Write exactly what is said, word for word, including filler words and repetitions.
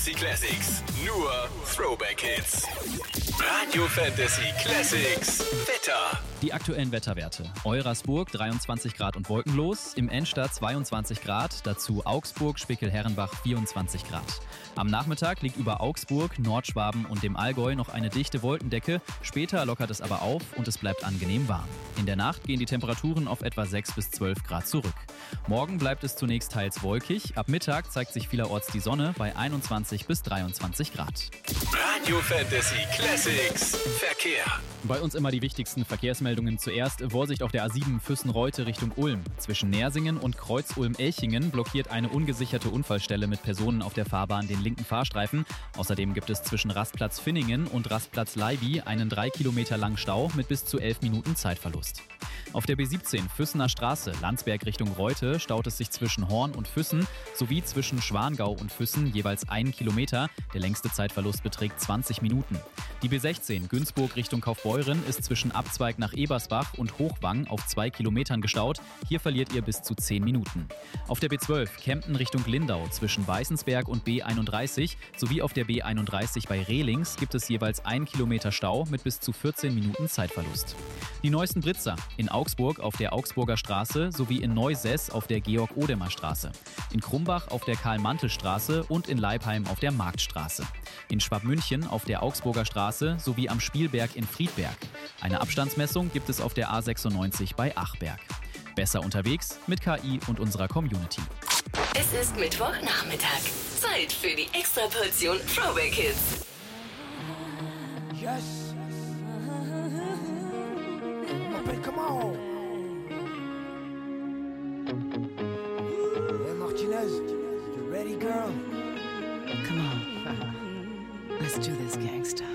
Fantasy Classics. Nur Throwback Hits. Radio Fantasy Classics. Wetter. Die aktuellen Wetterwerte. Eurasburg dreiundzwanzig Grad und wolkenlos, im Enstadt zweiundzwanzig Grad, dazu Augsburg, Spickel-Herrenbach vierundzwanzig Grad. Am Nachmittag liegt über Augsburg, Nordschwaben und dem Allgäu noch eine dichte Wolkendecke, später lockert es aber auf und es bleibt angenehm warm. In der Nacht gehen die Temperaturen auf etwa sechs bis zwölf Grad zurück. Morgen bleibt es zunächst teils wolkig, ab Mittag zeigt sich vielerorts die Sonne bei einundzwanzig bis dreiundzwanzig Grad. Radio Fantasy Classics. Verkehr. Bei uns immer die wichtigsten Verkehrsmeldungen zuerst. Vorsicht auf der A sieben Füssen-Reute Richtung Ulm. Zwischen Nersingen und Kreuz-Ulm-Elchingen blockiert eine ungesicherte Unfallstelle mit Personen auf der Fahrbahn den linken Fahrstreifen. Außerdem gibt es zwischen Rastplatz Finningen und Rastplatz Leiby einen drei Kilometer langen Stau mit bis zu elf Minuten Zeitverlust. Auf der B siebzehn Füssener Straße, Landsberg Richtung Reute, staut es sich zwischen Horn und Füssen sowie zwischen Schwangau und Füssen jeweils einen Kilometer. Der längste Zeitverlust beträgt zwanzig Minuten. Die B sechzehn Günzburg Richtung Kaufbeuren ist zwischen Abzweig nach Ebersbach und Hochwang auf zwei Kilometern gestaut. Hier verliert ihr bis zu zehn Minuten. Auf der B zwölf Kempten Richtung Lindau zwischen Weißensberg und B einunddreißig sowie auf der B einunddreißig bei Rehlings gibt es jeweils einen Kilometer Stau mit bis zu vierzehn Minuten Zeitverlust. Die neuesten Blitzer in Augsburg auf der Augsburger Straße sowie in Neusess auf der Georg-Odemer Straße, in Krumbach auf der Karl-Mantel-Straße und in Leipheim auf der Marktstraße, in Schwabmünchen auf der Augsburger Straße sowie am Spielberg in Friedberg. Eine Abstandsmessung gibt es auf der A sechsundneunzig bei Achberg. Besser unterwegs mit K I und unserer Community. Es ist Mittwochnachmittag. Zeit für die Extraportion Throwback Hits. Yes. But come on. Hey Martinez, you ready, girl? Come on. Let's do this, gangsta.